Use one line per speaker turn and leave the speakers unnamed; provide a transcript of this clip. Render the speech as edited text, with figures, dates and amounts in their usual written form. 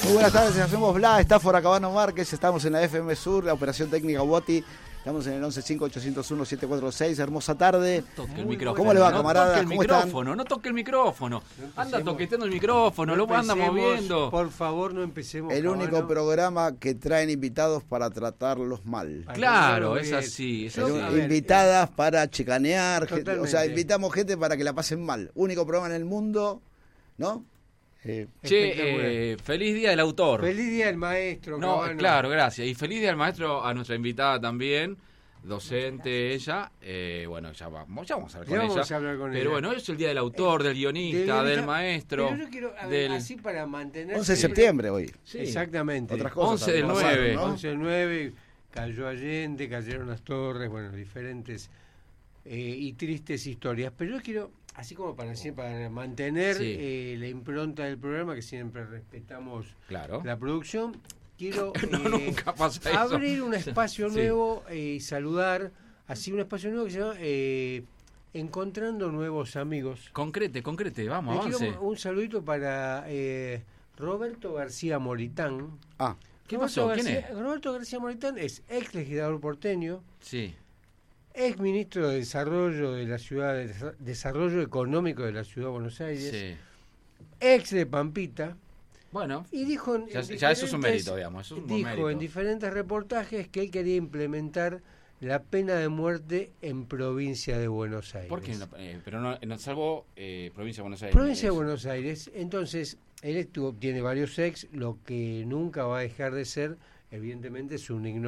Muy buenas tardes, hacemos Bla, está Foracabano Márquez, estamos en la FM Sur, la operación técnica Woti, estamos en el 115801-746, hermosa tarde.
No toque el micrófono.
¿Cómo le va, camarada?
¿Cómo están? No toque el micrófono. Anda toqueteando el micrófono, lo anda moviendo.
Por favor, no empecemos.
El único programa que traen invitados para tratarlos mal.
Claro, es así.
Invitadas para chicanear, gente, o sea,
Totalmente.
invitamos gente para que la pasen mal. Único programa en el mundo, ¿no?
Feliz día del autor.
Feliz día del maestro.
No,
Cabano.
claro, gracias. Y feliz día del maestro a nuestra invitada también, docente ella. Bueno, ya vamos a hablar con ella.
A hablar con
Pero
ella.
bueno, hoy es el día del autor, del guionista, del maestro.
Pero yo quiero, a ver, así para mantener.
11 de septiembre hoy.
Sí.
Exactamente.
Otras cosas
11 del
también pasaron,
9.
¿no?
11 del 9, cayó Allende, cayeron las torres, bueno, diferentes y tristes historias. Pero yo quiero, así como para mantener la impronta del programa, que siempre respetamos
Claro.
la producción, quiero
Nunca pasa eso.
abrir un espacio
Sí.
nuevo y saludar, así un espacio nuevo que se llama Encontrando Nuevos Amigos.
Concrete, vamos,
Le
avance.
quiero un saludito para Roberto García Moritán.
Ah,
¿Qué pasó? ¿Quién es?
Roberto García Moritán es ex legislador porteño,
Sí.
ex ministro de Desarrollo de la ciudad, Desarrollo Económico de la Ciudad de Buenos Aires,
Sí.
ex de Pampita,
Bueno,
y dijo
ya eso es un mérito, digamos. Eso es un buen
dijo
mérito.
en diferentes reportajes que él quería implementar la pena de muerte en provincia de Buenos Aires.
¿Por qué? Pero no salvo provincia de Buenos Aires.
Provincia de Buenos Aires. Entonces, él tiene varios ex, lo que nunca va a dejar de ser, evidentemente, es un ignorante.